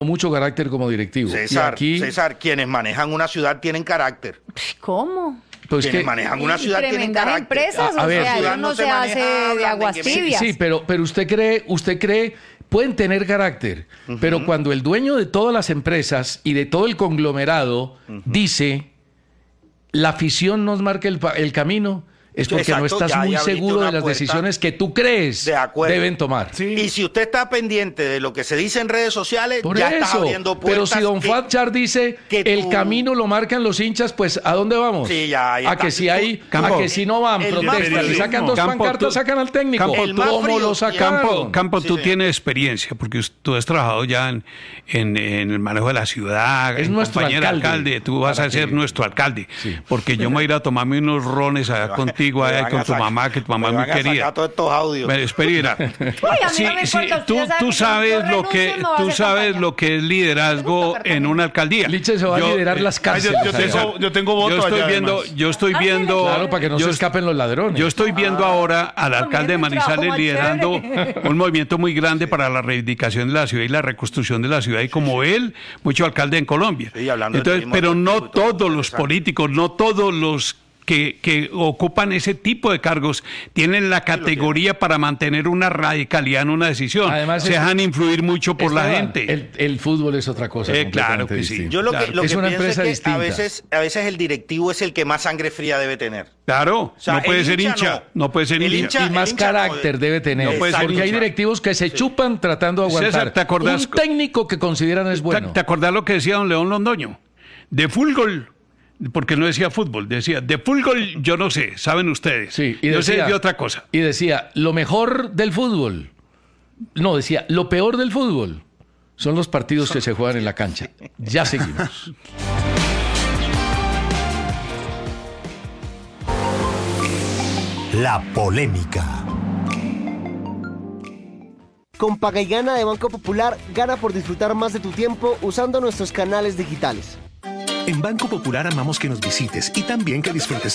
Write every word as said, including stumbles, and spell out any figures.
mucho carácter como directivo. César, y aquí, César, quienes manejan una ciudad tienen carácter. ¿Cómo? Pues quienes que, manejan una ciudad tienen tremendas carácter. empresas, A- a o ver, sea, ciudad eso no no se se hace maneja de aguas hablando en que- tibias. sí, pero, pero usted cree, usted cree, pueden tener carácter, uh-huh. pero cuando el dueño de todas las empresas y de todo el conglomerado uh-huh. dice, la afición nos marca el, pa- el camino, es porque Exacto, no estás ya, muy ya abriste seguro una de las puerta. decisiones que tú crees De acuerdo. deben tomar. Sí. Y si usted está pendiente de lo que se dice en redes sociales, Por ya eso, está abriendo puertas. pero si don que- Fatchar dice que el tú- camino lo marcan los hinchas, pues ¿a dónde vamos? Sí, ya, ahí a está. que si hay, Campo, a que si no van, el protestan, más y sacan dos Campo, pancartas, tú- sacan al técnico. Campo, El más ¿Cómo frío, lo sacaron? Campo, Campo Sí, tú señor. tienes experiencia, porque tú has trabajado ya en, en, en el manejo de la ciudad, Es en nuestro compañero alcalde. tú vas Para a ser que- nuestro alcalde, Sí. porque yo me voy a ir a tomarme unos rones allá van- contigo, me allá van con a tu sacar- mamá, que tu mamá me es muy van a sacar querida. todos estos audios. Bueno, espera. a mí no me Sí, importa, sí, usted tú, sabe tú que sabes yo lo que renuncio, no voy a tú hacer sabes campaña. lo que es liderazgo en una alcaldía. Liche se va Yo, a liderar eh, las Ay, cárceles. yo, yo allá. tengo, yo tengo voto Yo estoy allá, viendo, además. yo estoy Ah, viendo, Claro, para que no yo, se escapen los ladrones. yo estoy viendo ahora al También alcalde de es un trabajo Manizales más liderando chévere. un movimiento muy grande para la reivindicación de la ciudad y la reconstrucción de la ciudad, y como él, mucho alcalde en Colombia. Sí, hablando de Entonces, turismo pero no deportivo y todo, todos los interesante. políticos, no todos los que, que ocupan ese tipo de cargos tienen la categoría para mantener una radicalidad en una decisión. Además, se es- dejan influir mucho por la Esteban, gente. El, el fútbol es otra cosa. Eh, claro completamente que sí. distinta. Yo lo que, Claro. lo Es que una pienso empresa es que distinta. a veces, a veces el directivo es el que más sangre fría debe tener. Claro, sea, no puede el ser hincha hincha, no. no puede ser El hincha. hincha- Y más el hincha no- carácter debe tener. no puede ser porque hay hincha. directivos que se chupan tratando de aguantar. César, ¿te acordás- Un técnico que consideran es bueno. ¿Te, te acordás lo que decía don León Londoño? De fútbol, porque no decía fútbol, decía de fútbol yo no sé, saben ustedes. Sí, y yo sé decía- de otra cosa. Y decía, lo mejor del fútbol. No, decía, lo peor del fútbol son los partidos que se juegan en la cancha. Ya seguimos. La polémica. Con Paga y Gana de Banco Popular, gana por disfrutar más de tu tiempo usando nuestros canales digitales. En Banco Popular amamos que nos visites y también que disfrutes